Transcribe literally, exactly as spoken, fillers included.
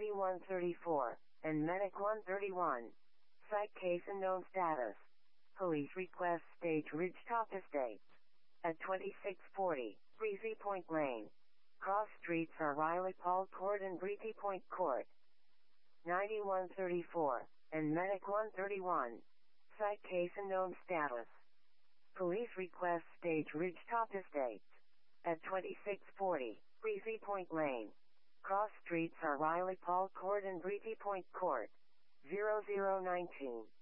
ninety-one thirty-four, and Medic one thirty-one. Site case unknown status. Police request Stage Ridgetop Estates. At twenty-six forty, Breezy Point Lane. Cross streets are Riley Paul Court and Breezy Point Court. ninety-one thirty-four, and Medic one thirty-one. Site case unknown status. Police request Stage Ridgetop Estates. At twenty-six forty, Breezy Point Lane. Cross streets are Riley Paul Court and Breezy Point Court. zero zero nineteen.